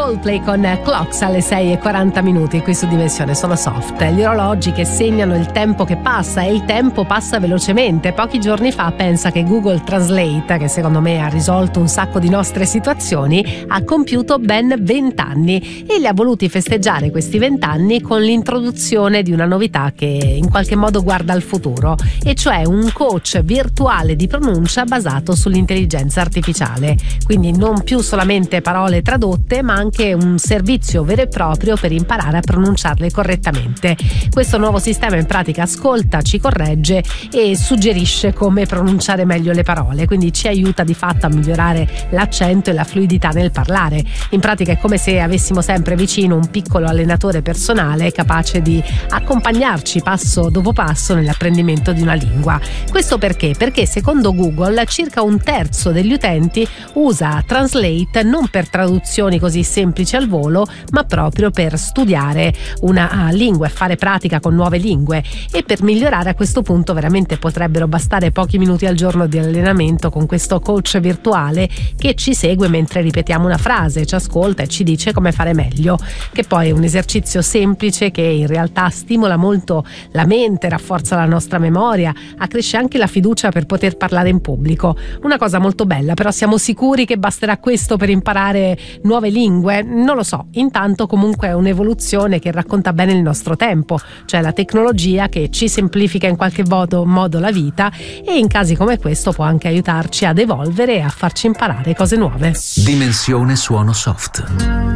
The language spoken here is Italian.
Coldplay con Clocks alle 6:40 qui su Dimensione Sono Soft. Gli orologi che segnano il tempo che passa, e il tempo passa velocemente. Pochi giorni fa pensa che Google Translate, che secondo me ha risolto un sacco di nostre situazioni, ha compiuto ben 20 anni e li ha voluti festeggiare questi 20 anni con l'introduzione di una novità che in qualche modo guarda al futuro, e cioè un coach virtuale di pronuncia basato sull'intelligenza artificiale. Quindi non più solamente parole tradotte, ma anche un servizio vero e proprio per imparare a pronunciarle correttamente. Questo nuovo sistema in pratica ascolta, ci corregge e suggerisce come pronunciare meglio le parole, quindi ci aiuta di fatto a migliorare l'accento e la fluidità nel parlare. In pratica è come se avessimo sempre vicino un piccolo allenatore personale capace di accompagnarci passo dopo passo nell'apprendimento di una lingua. Questo perché? Perché secondo Google circa un terzo degli utenti usa Translate non per traduzioni così semplici al volo, ma proprio per studiare una lingua e fare pratica con nuove lingue. E per migliorare, a questo punto veramente potrebbero bastare pochi minuti al giorno di allenamento con questo coach virtuale che ci segue mentre ripetiamo una frase, ci ascolta e ci dice come fare meglio, che poi è un esercizio semplice che in realtà stimola molto la mente, rafforza la nostra memoria, accresce anche la fiducia per poter parlare in pubblico. Una cosa molto bella, però siamo sicuri che basterà questo per imparare nuove lingue? Non lo so. Intanto comunque è un'evoluzione che racconta bene il nostro tempo, cioè la tecnologia che ci semplifica in qualche modo la vita, e in casi come questo può anche aiutarci ad evolvere e a farci imparare cose nuove. Dimensione Suono Soft.